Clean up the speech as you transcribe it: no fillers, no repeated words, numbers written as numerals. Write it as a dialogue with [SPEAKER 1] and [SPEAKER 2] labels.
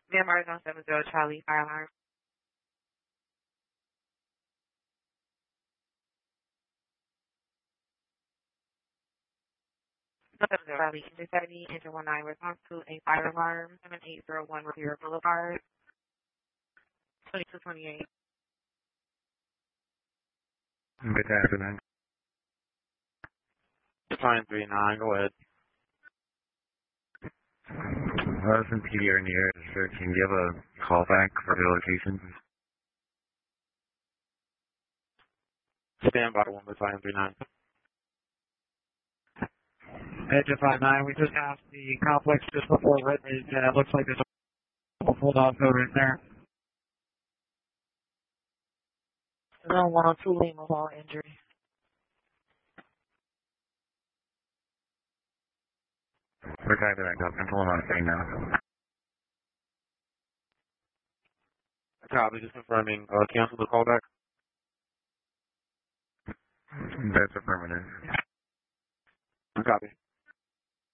[SPEAKER 1] Myanmar is on 70 Charlie, fire alarm. No 70 Charlie, engine 70, engine 19, response to a fire alarm, 7801 Revere Boulevard, 2228.
[SPEAKER 2] Good afternoon.
[SPEAKER 3] 939, go ahead.
[SPEAKER 2] I was in PDR in the area searching. Do you have a callback for the location?
[SPEAKER 3] Stand by 139.
[SPEAKER 4] Edge of 59, we just passed the complex just before Red Ridge. Looks like there's a full dog over in there.
[SPEAKER 1] Zone 102 Lima Hall injury.
[SPEAKER 2] We're tied to that dog. I'm pulling on a thing now.
[SPEAKER 3] Copy, just confirming. Cancel the callback.
[SPEAKER 2] That's affirmative.
[SPEAKER 3] Copy.